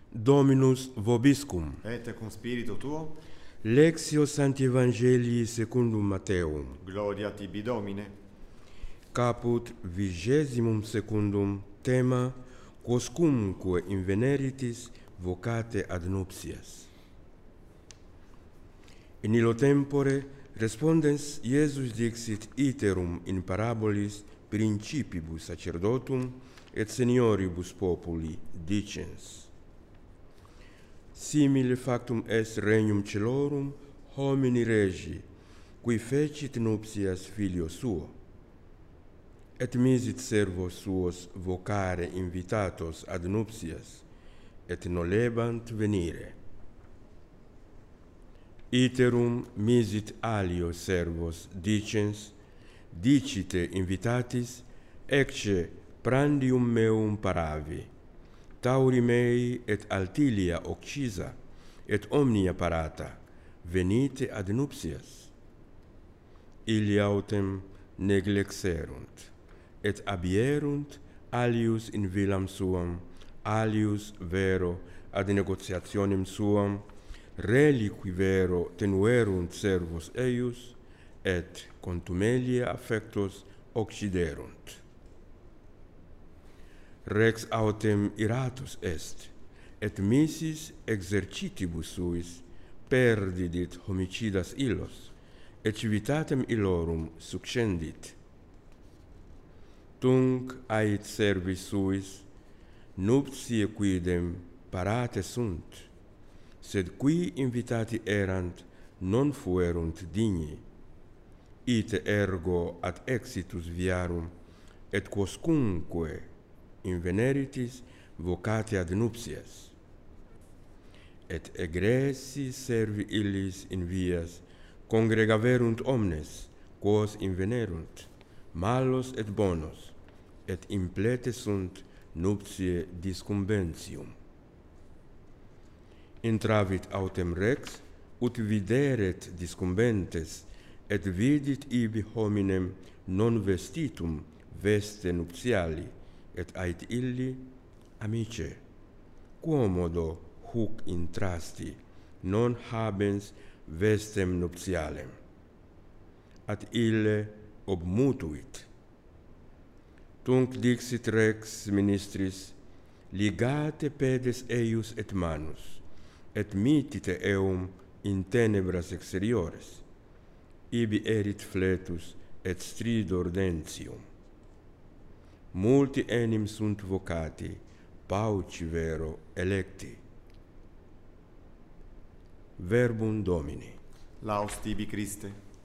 Dominus vobiscum. Et cum spiritu tuo, Lectio Sancti Evangelii secundum Matteum. gloria tibi Domine. Caput 22 tema quoscumque inveneritis vocate ad nuptias. In illo tempore respondens Iesus dixit iterum in parabolis principibus sacerdotum et senioribus populi dicens: simile factum est regnum celorum homini regi, qui fecit nuptias filio suo, et misit servos suos vocare invitatos ad nuptias, et nolebant venire. Iterum misit alio servos dicens: dicite invitatis, ecce prandium meum paravi, tauri mei et altilia occisa, et omnia parata, venite ad nuptias. Illi autem neglexerunt, et abierunt alius in villam suam, alius vero ad negotiationem suam, reliqui vero tenuerunt servos eius, et contumelia affectos occiderunt. Rex autem iratus est, et missis exercitibus suis perdidit homicidas illos, et civitatem illorum succendit. Tunc ait servis suis, nuptiae quidem parate sunt, sed qui invitati erant non fuerunt digni. Ite ergo ad exitus viarum, et quoscumque inveneritis vocate ad nuptias. Et egressi servi illis in vias congregaverunt omnes, quos invenerunt, malos et bonos, et implete sunt nuptiae discumbentium. Intravit autem rex, ut videret discumbentes, et vidit ibi hominem non vestitum veste nuptiali, et ait illi: amice, quomodo huc intrasti, non habens vestem nuptialem? At ille obmutuit. Tunc dixit rex ministris: ligate pedes eius et manus, et mittite eum in tenebras exteriores. Ibi erit fletus et stridor dentium. Multi enim sunt vocati, pauci vero electi. Verbum Domini. Laus tibi Christe.